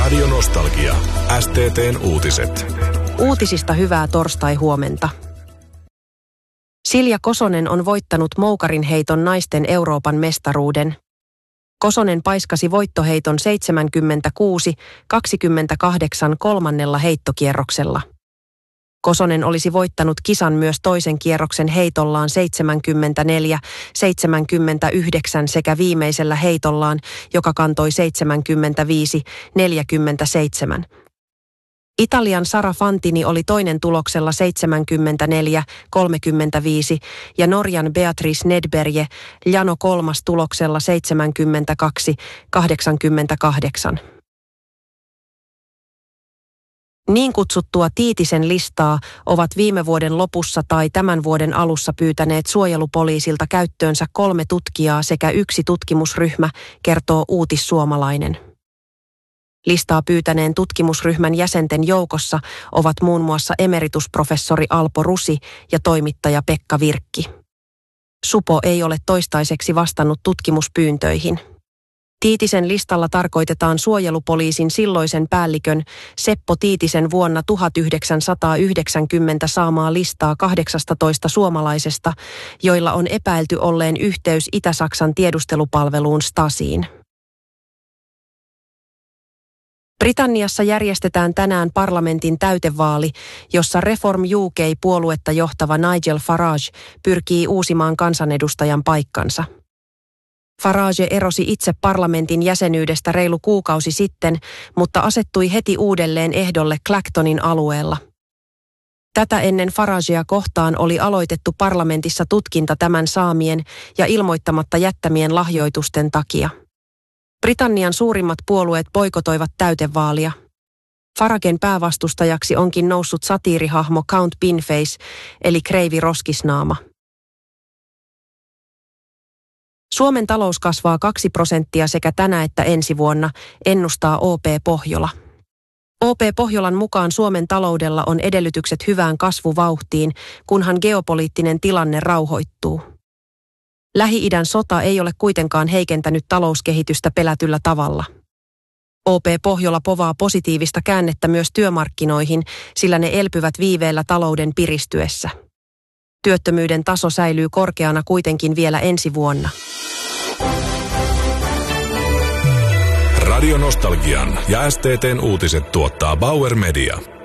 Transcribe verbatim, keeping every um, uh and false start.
Radio Nostalgia. S T T:n uutiset. Uutisista hyvää torstai-huomenta. Silja Kosonen on voittanut moukarinheiton naisten Euroopan mestaruuden. Kosonen paiskasi voittoheiton seitsemänkymmentäkuusi kaksikymmentäkahdeksan kolmannella heittokierroksella. Kosonen olisi voittanut kisan myös toisen kierroksen heitollaan seitsemänkymmentäneljä seitsemänkymmentäyhdeksän sekä viimeisellä heitollaan, joka kantoi seitsemänkymmentäviisi neljäkymmentäseitsemän. Italian Sara Fantini oli toinen tuloksella seitsemänkymmentäneljä kolmekymmentäviisi ja Norjan Beatrice Nedberge Jano kolmas tuloksella seitsemänkymmentäkaksi kahdeksankymmentäkahdeksan. Niin kutsuttua Tiitisen listaa ovat viime vuoden lopussa tai tämän vuoden alussa pyytäneet suojelupoliisilta käyttöönsä kolme tutkijaa sekä yksi tutkimusryhmä, kertoo Uutissuomalainen. Listaa pyytäneen tutkimusryhmän jäsenten joukossa ovat muun muassa emeritusprofessori Alpo Rusi ja toimittaja Pekka Virkki. Supo ei ole toistaiseksi vastannut tutkimuspyyntöihin. Tiitisen listalla tarkoitetaan suojelupoliisin silloisen päällikön Seppo Tiitisen vuonna tuhatyhdeksänsataayhdeksänkymmentä saamaa listaa kahdeksastatoista suomalaisesta, joilla on epäilty olleen yhteys Itä-Saksan tiedustelupalveluun Stasiin. Britanniassa järjestetään tänään parlamentin täytevaali, jossa Reform U K-puoluetta johtava Nigel Farage pyrkii uusimaan kansanedustajan paikkansa. Farage erosi itse parlamentin jäsenyydestä reilu kuukausi sitten, mutta asettui heti uudelleen ehdolle Clactonin alueella. Tätä ennen Faragea kohtaan oli aloitettu parlamentissa tutkinta tämän saamien ja ilmoittamatta jättämien lahjoitusten takia. Britannian suurimmat puolueet boikotoivat täytevaalia. Faragen päävastustajaksi onkin noussut satiirihahmo Count Binface, eli Kreivi Roskisnaama. Suomen talous kasvaa kaksi prosenttia sekä tänä että ensi vuonna, ennustaa O P Pohjola. O P Pohjolan mukaan Suomen taloudella on edellytykset hyvään kasvuvauhtiin, kunhan geopoliittinen tilanne rauhoittuu. Lähi-idän sota ei ole kuitenkaan heikentänyt talouskehitystä pelätyllä tavalla. O P Pohjola povaa positiivista käännettä myös työmarkkinoihin, sillä ne elpyvät viiveellä talouden piristyessä. Työttömyyden taso säilyy korkeana kuitenkin vielä ensi vuonna. Radio Nostalgian ja S T T:n uutiset tuottaa Bauer Media.